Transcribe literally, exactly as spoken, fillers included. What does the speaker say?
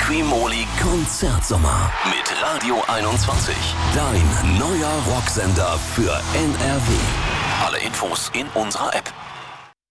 Quimoli Konzertsommer mit Radio einundzwanzig. Dein neuer Rocksender für N R W. Alle Infos in unserer App.